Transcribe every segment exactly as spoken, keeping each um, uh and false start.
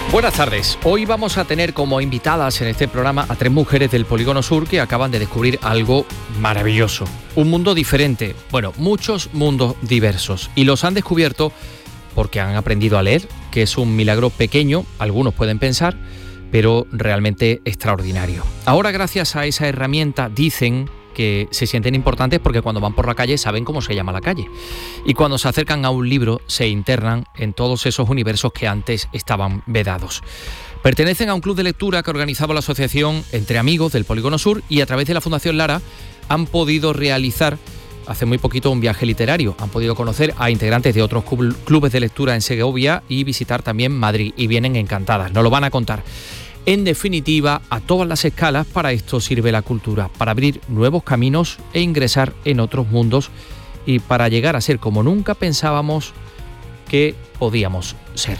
Buenas tardes. Hoy vamos a tener como invitadas en este programa a tres mujeres del Polígono Sur que acaban de descubrir algo maravilloso. Un mundo diferente. Bueno, muchos mundos diversos. Y los han descubierto porque han aprendido a leer, que es un milagro pequeño, algunos pueden pensar, pero realmente extraordinario. Ahora, gracias a esa herramienta, dicen que se sienten importantes porque cuando van por la calle saben cómo se llama la calle. Y cuando se acercan a un libro se internan en todos esos universos que antes estaban vedados. Pertenecen a un club de lectura que organizaba la asociación Entre Amigos del Polígono Sur y a través de la Fundación Lara han podido realizar hace muy poquito un viaje literario. Han podido conocer a integrantes de otros clubes de lectura en Segovia y visitar también Madrid y vienen encantadas, nos lo van a contar. En definitiva, a todas las escalas para esto sirve la cultura, para abrir nuevos caminos e ingresar en otros mundos y para llegar a ser como nunca pensábamos que podíamos ser.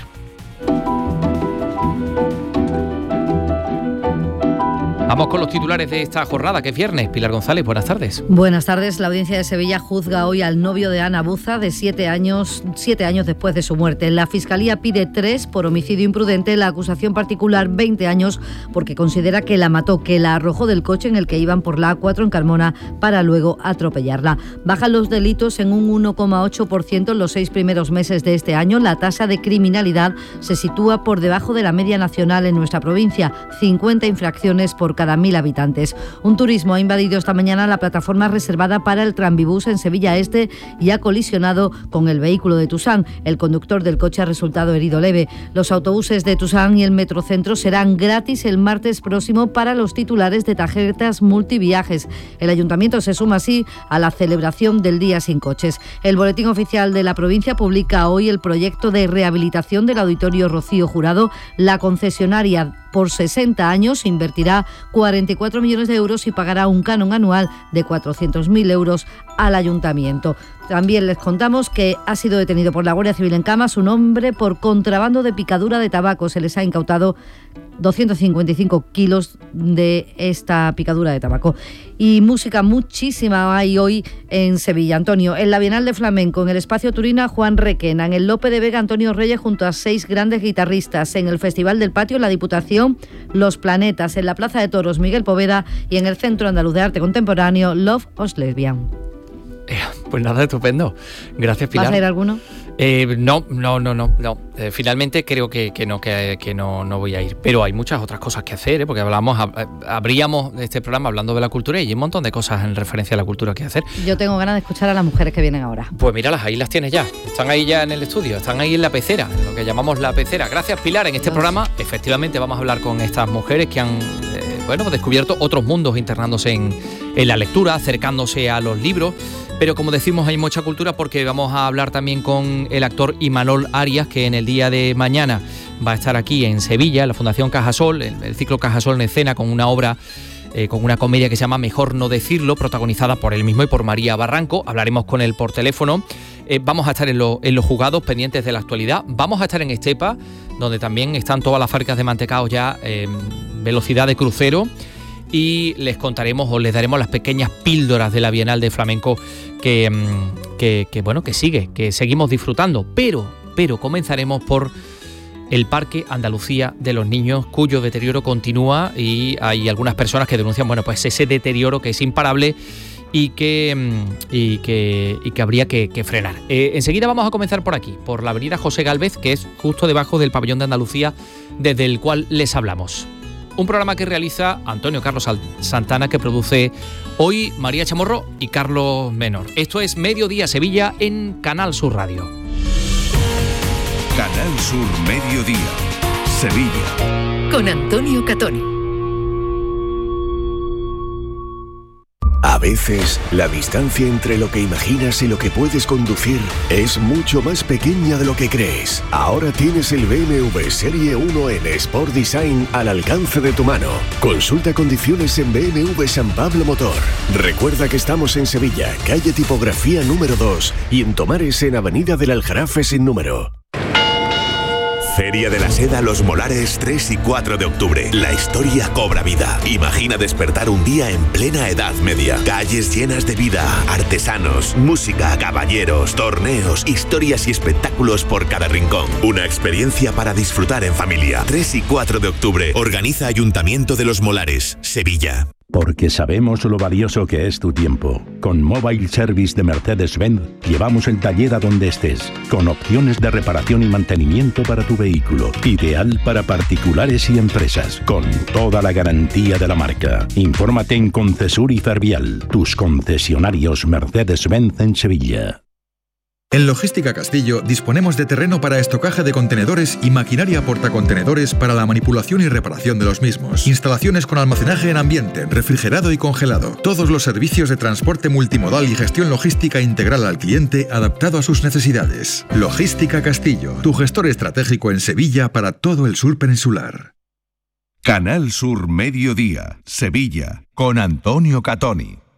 Vamos con los titulares de esta jornada, que es viernes. Pilar González, buenas tardes. Buenas tardes. La audiencia de Sevilla juzga hoy al novio de Ana Buza de siete años, siete años después de su muerte. La Fiscalía pide tres por homicidio imprudente, la acusación particular veinte años porque considera que la mató, que la arrojó del coche en el que iban por la A cuatro en Carmona para luego atropellarla. Bajan los delitos en un uno coma ocho por ciento en los seis primeros meses de este año. La tasa de criminalidad se sitúa por debajo de la media nacional en nuestra provincia, cincuenta infracciones por cada mil habitantes. Un turismo ha invadido esta mañana la plataforma reservada para el Tranvibús en Sevilla Este y ha colisionado con el vehículo de Tusán. El conductor del coche ha resultado herido leve. Los autobuses de Tusán y el Metrocentro serán gratis el martes próximo para los titulares de tarjetas multiviajes. El Ayuntamiento se suma así a la celebración del Día Sin Coches. El Boletín Oficial de la provincia publica hoy el proyecto de rehabilitación del Auditorio Rocío Jurado. La concesionaria por sesenta años invertirá cuarenta y cuatro millones de euros y pagará un canon anual de cuatrocientos mil euros al ayuntamiento. También les contamos que ha sido detenido por la Guardia Civil en Camas un hombre por contrabando de picadura de tabaco. Se les ha incautado doscientos cincuenta y cinco kilos de esta picadura de tabaco. Y música muchísima hay hoy en Sevilla, Antonio. En la Bienal de Flamenco, en el Espacio Turina, Juan Requena. En el Lope de Vega, Antonio Reyes junto a seis grandes guitarristas. En el Festival del Patio, la Diputación, Los Planetas. En la Plaza de Toros, Miguel Poveda. Y en el Centro Andaluz de Arte Contemporáneo, Love Us Lesbian. Pues nada, estupendo. Gracias, Pilar. ¿Vas a ir a alguno? Eh, no, no, no, no. no. Eh, finalmente creo que, que no, que, que no, no voy a ir. Pero hay muchas otras cosas que hacer, ¿eh? Porque hablamos, ab- abríamos este programa hablando de la cultura y hay un montón de cosas en referencia a la cultura que hacer. Yo tengo ganas de escuchar a las mujeres que vienen ahora. Pues míralas, ahí las tienes ya. Están ahí ya en el estudio, están ahí en la pecera, en lo que llamamos la pecera. Gracias, Pilar. En este Dios. programa, efectivamente, vamos a hablar con estas mujeres que han eh, bueno, descubierto otros mundos internándose en, en la lectura, acercándose a los libros. Pero como decimos, hay mucha cultura porque vamos a hablar también con el actor Imanol Arias, que en el día de mañana va a estar aquí en Sevilla, en la Fundación Cajasol, el, el ciclo Cajasol en escena, con una obra, eh, con una comedia que se llama Mejor no decirlo, protagonizada por él mismo y por María Barranco. Hablaremos con él por teléfono. Eh, vamos a estar en, lo, en los juzgados pendientes de la actualidad. Vamos a estar en Estepa, donde también están todas las fábricas de mantecaos ya en eh, velocidad de crucero. Y les contaremos o les daremos las pequeñas píldoras de la Bienal de Flamenco que, que, que bueno, que sigue, que seguimos disfrutando. Pero, pero comenzaremos por el Parque Andalucía de los Niños, cuyo deterioro continúa y hay algunas personas que denuncian, bueno, pues ese deterioro que es imparable y que, y que, y que habría que, que frenar. Eh, enseguida vamos a comenzar por aquí, por la avenida José Gálvez, que es justo debajo del pabellón de Andalucía, desde el cual les hablamos. Un programa que realiza Antonio Carlos Santana, que produce hoy María Chamorro y Carlos Menor. Esto es Mediodía Sevilla en Canal Sur Radio. Canal Sur Mediodía, Sevilla. Con Antonio Catoni. A veces, la distancia entre lo que imaginas y lo que puedes conducir es mucho más pequeña de lo que crees. Ahora tienes el B M W Serie uno en Sport Design al alcance de tu mano. Consulta condiciones en B M W San Pablo Motor. Recuerda que estamos en Sevilla, calle Tipografía número dos, y en Tomares en Avenida del Aljarafe sin número. Feria de la Seda Los Molares, tres y cuatro de octubre. La historia cobra vida. Imagina despertar un día en plena Edad Media. Calles llenas de vida, artesanos, música, caballeros, torneos, historias y espectáculos por cada rincón. Una experiencia para disfrutar en familia. tres y cuatro de octubre. Organiza Ayuntamiento de Los Molares, Sevilla. Porque sabemos lo valioso que es tu tiempo. Con Mobile Service de Mercedes-Benz llevamos el taller a donde estés, con opciones de reparación y mantenimiento para tu vehículo. Ideal para particulares y empresas, con toda la garantía de la marca. Infórmate en Concesur y Fervial, tus concesionarios Mercedes-Benz en Sevilla. En Logística Castillo disponemos de terreno para estocaje de contenedores y maquinaria portacontenedores para la manipulación y reparación de los mismos. Instalaciones con almacenaje en ambiente, refrigerado y congelado. Todos los servicios de transporte multimodal y gestión logística integral al cliente adaptado a sus necesidades. Logística Castillo, tu gestor estratégico en Sevilla para todo el sur peninsular. Canal Sur Mediodía, Sevilla, con Antonio Catoni.